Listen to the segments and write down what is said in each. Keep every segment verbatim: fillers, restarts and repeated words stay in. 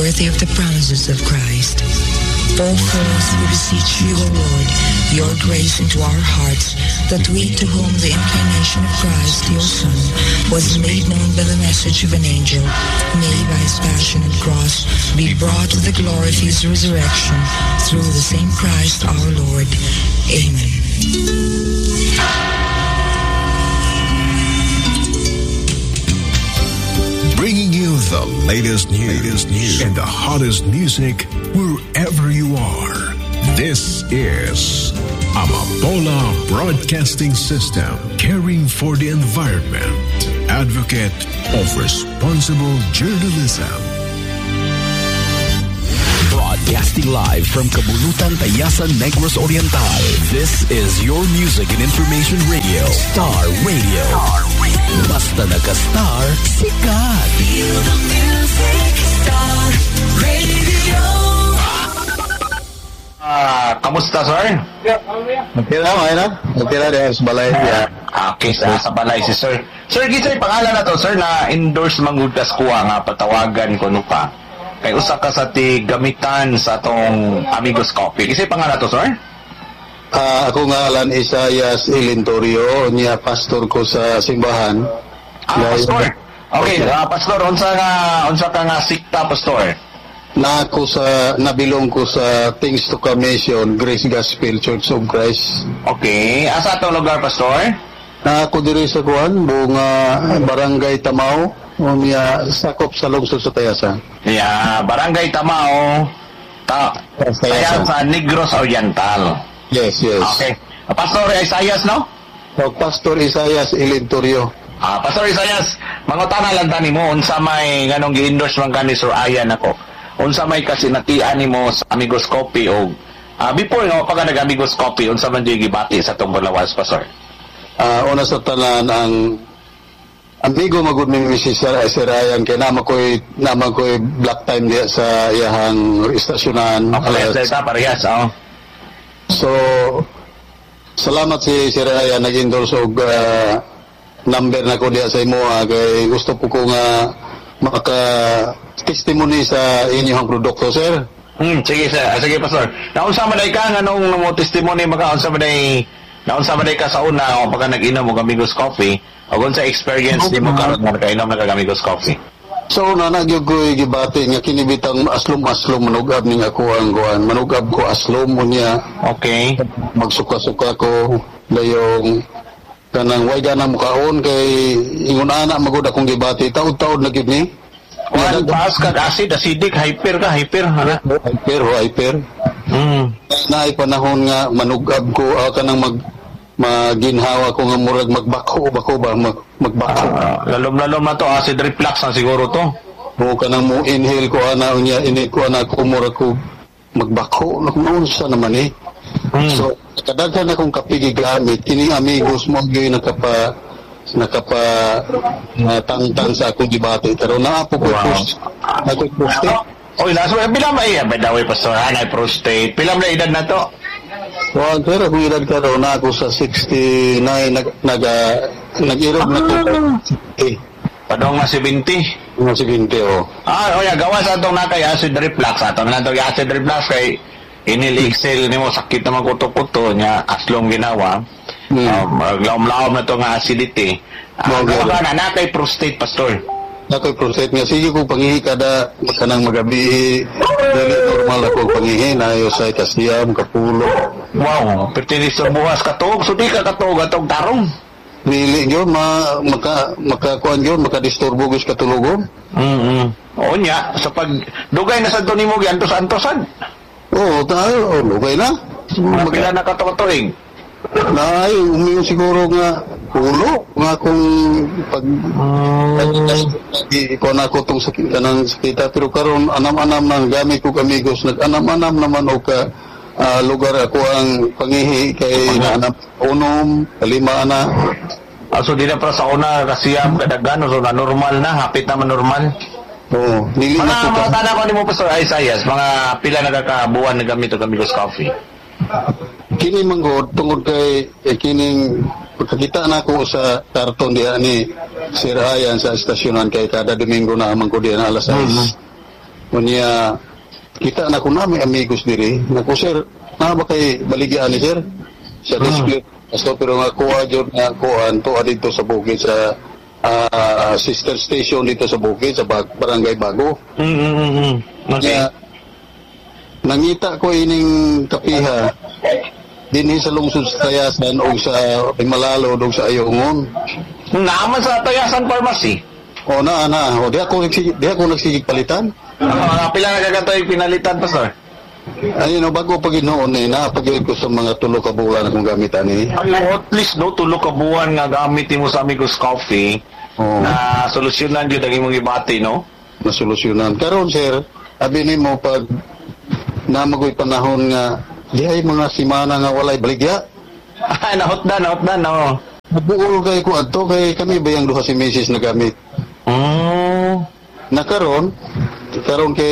worthy of the promises of Christ. Pour forth, we beseech you, O Lord, your grace into our hearts, that we, to whom the incarnation of Christ, your Son, was made known by the message of an angel, may by his passion and cross be brought to the glory of his resurrection, through the same Christ our Lord. Amen. Bringing you the latest news, latest news and the hottest music wherever you are. This is Amapola Broadcasting System, caring for the environment, advocate of responsible journalism. Broadcasting live from Kabulutan, Tayasan, Negros Oriental. This is your music and information radio, Star Radio. Star Radio. Basta nagka-star, sikat. Feel the music, Star Radio. Ah, kamusta, sir? Okay na, okay na. Okay na, dahil sa balay. Yeah. Okay, sa, sa balay si sir. Sir, gisay pangalan na to, sir, na endorse mangudtas kuha nga patawagan ko no pa. Kay usa ka sa ti gamitan sa atong Amigos Coffee. Gisay pangalan na to, sir? Uh, ako nga alan Isayas Ilintorio, niya pastor ko sa simbahan. Ah, Dahil, pastor. Okay, okay. Uh, pastor, unsa nga unsa ka nga sikta, pastor? Na ako sa nabilong ko sa Things to Come Mission, Grace Gospel Church of Christ. Okay, asa atong lugar, pastor? Na ako diri sa kuan, buong uh, Barangay Tamao, umiya sakop sa lungsod sa Tayasan. Yeah, Barangay Tamao, ta Tayasan sa Negros Oriental. Yes, yes. Okay. Pastor Isayas, no? So, Pastor Isayas Ilintorio. Ah, Pastor Isayas, mangutana lang tani mo unsa may nganong gi-endorse man kani Sir Ayan ako. Unsa may kasinatian nimo sa Amigos Coffee o uh, before nga pag nag-Amigos Coffee, unsa man di gibati sa tong Bulawas, Pastor? Ah, uh, una sa tanan ang amigo magud mi si Sir Ayan kay nama koy nama koy black time diya sa iyahang istasyonan. Okay, sa parehas, oh. So, salamat si Sir Ayan nag-endorse og uh, number na ko diya sa imo uh, kay gusto po ko nga maka testimony sa inyong produkto, sir. Hmm, sige sir, sige pastor. Naunsa man day ka nganong mo testimony maka unsa man day naunsa man day ka sa una o pagka nag-inom og Amigos Coffee, o unsa experience nimo karon nga nag-inom ng Amigos Coffee? So na nagyog ko gibati nga kinibitang aslom-aslom manugab ning ako ang guan. Manugab ko aslom mo niya. Okay. Magsuka-suka ko dayong kanang way ganang mukaon kay ingon ana magud akong gibati taud-taud na gid ni. Kuan paas ka acid, acidic, hyper ka, hyper, hala. Hyper, hyper. Mm. Naay panahon nga manugab ko uh, kanang mag maginhawa ko nga murag magbako bako ba mag, magbako. Uh, lalom-lalom na to, acid reflux na siguro to. Mo kanang mo inhale ko ana unya ini ko ana ko murag ko magbako nakunsa naman eh. Mm. So kadaghan akong kapigi gamit kini Amigos mo gyud nakapa nakapa uh, tangtang sa akong debate pero naa po ko post ako post oy laso pila may by the way pastor anay prostate pila na edad na to well pero kung edad ka ron ako sa sixty-nine nag naga nag-irog na ko eh padong nga seventy nga seventy oh ah oya gawas atong nakay acid reflux atong natong acid reflux kay inilixil nimo sakit na magkuto-kuto nya aslong ginawa. Hmm. Um, laom-laom na to nga acidity. Uh, Gawa na nakay prostate, pastor. Nakay prostate nga sige ko pangihi kada kanang magabi dili normal ako pangihi nayo sa kasiyam kapulo. Wow, pertinis sa buwas katog, so di ka katog atong tarong. Dili gyud ma maka makakuan gyud makadisturbo gyud katulugon. Mhm. O nya sa pag dugay na sad nimo giantos-antosan. Oo, tayo. Oh, okay na. Magpila na katotoing. Na, umiyon siguro nga ulo. Nga kung pag... Ikaw na ako itong sakit ka ng sakita. Pero karon anam-anam nang gamit ko Amigos. Nag-anam-anam naman o ka uh, lugar ako ang pangihi kay naanam unom, kalima na. Ah, so di na para sa una kasiyam kadagano. So na normal na. Hapit naman normal. Oo. Nili mga na mga tanang ko ni mo Pastor Isayas, mga pila na kakabuan na gamit o Amigos Coffee? Kini manggod, tungod kay eh, kining pagkakita na ko sa karton diya ni Sir Ayan sa estasyonan kay kada Domingo na amang ko diyan alas sais. Mm-hmm. Kunya, kita na ko namin amigos diri. Naku, sir, na ba kay baligyan ni sir? Sa display. So, pero nga kuha dyan nga kuhaan to dito sa bukid sa uh, sister station dito sa bukid sa Barangay Bago. Mm-hmm. Okay. Kaya, nangita ko ining kapiha dinhi sa lungsod sa Tayasan o sa Malalo o sa Ayungon. Naaman sa Tayasan Pharmacy? O na, na. O, di ako nagsigig, di ako nagsigig palitan. Uh, pila na kagatoy pinalitan, Pastor? Ayun, no, bago pag inoon eh, napag-iwit ko sa mga tulo ka buwan akong gamitan eh. Ay, at least, no, tulo ka buwan nga gamitin mo sa Amigos Coffee oh. na solusyonan yun ang imong ibati, no? Nasolusyonan. Karon sir, abi ni mo pag namagoy panahon nga, di ay mga simana nga walay baligya. Ay, nahotdan, nahotdan, no? Nabuol kay ko adto kay kami ba yung duha si Missus na gamit. Oh. Na karon, karon kay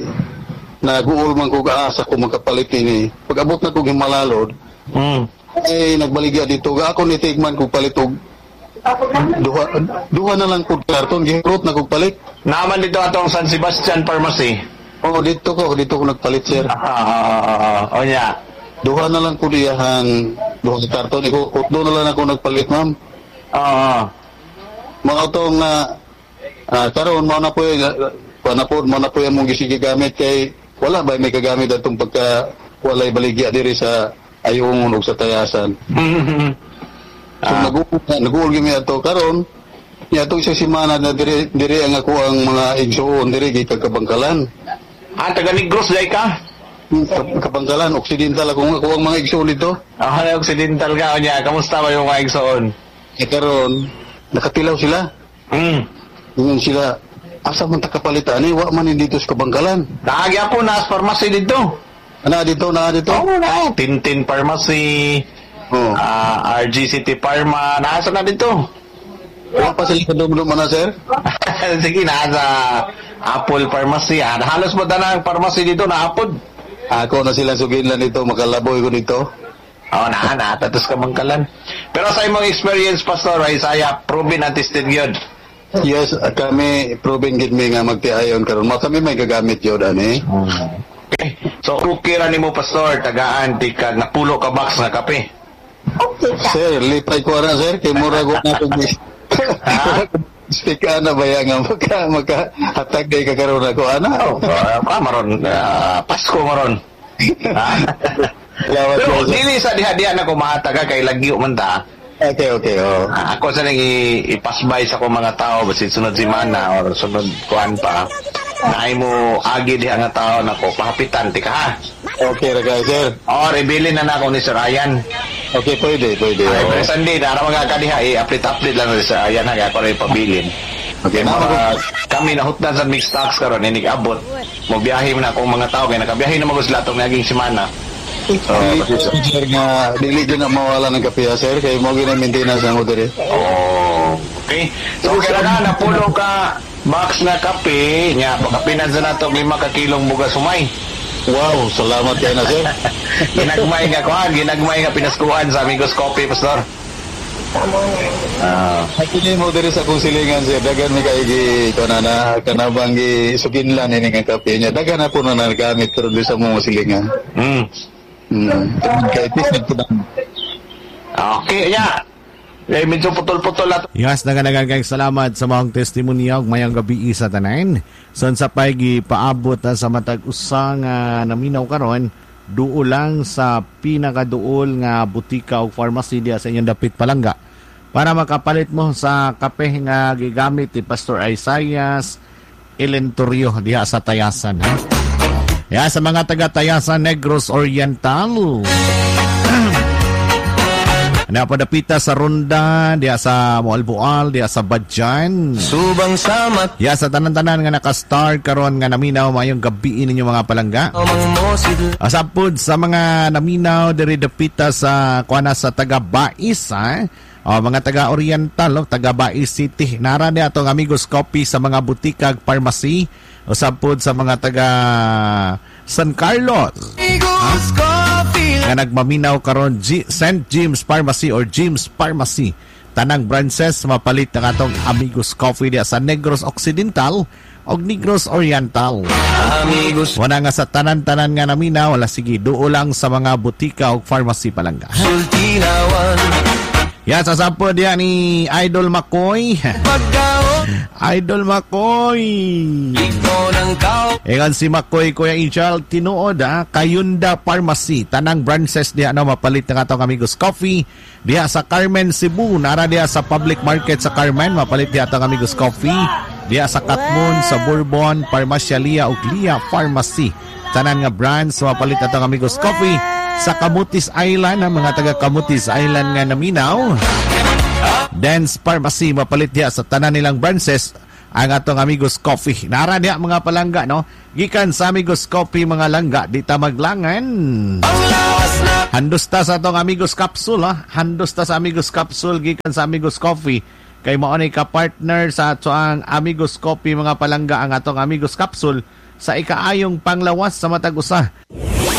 naguol man ko gaasa ko magkapalit ini. Pag abot na ko Himalalod, mm. ay nagbaligya dito. Ga ako ni Tigman ko palitog. Duha, duha na lang ko karton, gihurot na ko palit. Naman dito atong San Sebastian Pharmacy. Oh, dito ko, dito ko nagpalit sir. Ah, ah, ah, oh, yeah. Duha na lang ko diyahan, duha ka karton. Iko, doon na lang ako nagpalit, ma'am. Ah. Mga itong, uh, uh, karoon, mga na po yung, uh, na po, mga na po yung mong gisigigamit kay, wala ba may kagamit atong pagka walay baligya diri sa Ayungon o sa Tayasan. Mm-hmm. So, ah. nag-uul, nag-uul gimi ato karon. Niya itong isang simana na diri, diri ang ako ang mga igsuon, diri, kagkabangkalan. Ah, taga Negros, day ka? Kabangkalan, Occidental ako, ako ang mga igsuon dito. Ah, oh, Occidental ka, niya. Kamusta ba yung mga igsuon? E karon, nakatilaw sila. Hmm. Yun sila, asa man takapalitan eh, wa man dito sa kabangkalan. Naagya po na sa pharmacy dito. Na dito, na dito. Oo, na. Tintin Pharmacy, Oh. uh, R G City Pharma, nasa na dito. Wala pa sila kadumdum na, sir? Sige, nasa Apple Pharmacy. Ah, halos ba na ang pharmacy dito na Apple? Ako na sila suginlan dito, makalaboy ko dito. Oo, oh, na, na. Tatos ka mangkalan. Pero sa imong experience, Pastor, ay saya, proven and tested yun. Yes, kami proven gid mi nga magtiayon karon. Mo kami may gagamit yun ani. Okay. So okay ra nimo Pastor, tagaan di ka napulo ka box nga kape. Okay. Sir, lipay ko ra sir kay mura ko na kung speak ana ba ya nga maka maka hatag day ka karon ako ana. Oh, pa maron uh, Pasko maron. Pero dili sa diha-diha na ko mahataga kay lagyo man ta. Okay, okay, oh. Ah, ako sa nang ipasbay sa akong mga tao basit sunod semana or sunod kuan pa. Naay mo agi diha nga tao nako pahapitan ti ka ha. Okay ra guys, sir. Or ibilin na nako ni Sir Ryan. Okay, pwede, pwede. Ay, oh. pero Sunday na ara mga kadiha i-update-update lang ni Sir Ryan ha ako rin pabilin. Okay, Mga, na kami nahutdan sa mixed stocks karon inig abot. Mo biyahe man akong mga tao kay nakabiyahe na magos latong naging semana. So, sir nga dili gyud na mawala ng kapiya sir kay mo gyud na maintenance ang diri. Oh, okay. So kaya na napulo ka box na kape nya pakapinan sa nato lima ka kilong bugas sumay. Wow, salamat kay na sir. Ginagmay nga kuan, ginagmay nga pinaskuhan sa Amigos Coffee, Pastor. Ah, uh, kini mo diri sa kusilingan sir dagan mi kay gi kanana kanabang gi suginlan ini nga kape nya dagan na po na nagamit pero di sa mo silingan. Hmm. Hmm. Kay tis po na. Okay, ya. Eh, medyo putol-putol at. Yes, nagan-nagan kayong salamat sa mga testimonya ug mayang gabi sa tanan. Son sa paygi paabot na sa matag usa nga naminaw karon duol lang sa pinakaduol nga butika o pharmacy diya sa inyong dapit Palangga para makapalit mo sa kape nga gigamit ni Pastor Isaias Elentorio diya sa Tayasan. Ha? Ya, sa mga taga-Tayasan Negros Oriental. Napadapita sa Ronda, diya sa Moalboal, diya sa Badjan. Subang samat. Ya, sa tanan-tanan nga naka-star karon nga naminaw mayong gabi ninyo mga palangga. Asapod sa mga naminaw diri dapita sa kuana sa taga-Bais, ha? O, mga taga-Oriental, o, taga-Bais City. Nara niya itong Amigos Coffee sa mga butikag pharmacy. Asapod sa mga taga San Carlos. Amigos Coffee. Nga nagmaminaw karon G- Saint James Pharmacy or James Pharmacy. Tanang branches mapalit ng atong Amigos Coffee diya sa Negros Occidental o og Negros Oriental. Amigos Wala nga sa tanan-tanan nga naminaw, wala sige, duo lang sa mga butika o pharmacy palangga. Sultinawan Yan, sasampo diya ni Idol Makoy. Pagkaon Idol Makoy. Iko ng kao Egan si Makoy, Kuya Ijal, tinuod ha, Kayunda Pharmacy. Tanang branches diya, no, mapalit na katong Amigos Coffee. Diya sa Carmen, Cebu. Nara diya sa public market sa Carmen, mapalit diya itong Amigos Coffee. Diya sa Katmon, sa Bourbon, Parmasyalia, ug Lia Pharmacy. Tanan nga brands, mapalit na itong Amigos Coffee. Sa Camotes Island, ang mga taga Camotes Island nga naminaw. Dance Pharmacy, mapalit diya sa tanan nilang branches ang atong Amigos Coffee. Nara diya mga palangga, no? Gikan sa Amigos Coffee mga langga, di ta maglangan. Handos ta sa atong Amigos Capsule, ha? Handos ta sa Amigos Capsule, gikan sa Amigos Coffee. Kay mao ni ka-partner sa atong Amigos Coffee mga palangga ang atong Amigos Capsule sa ikaayong panglawas sa matag usa.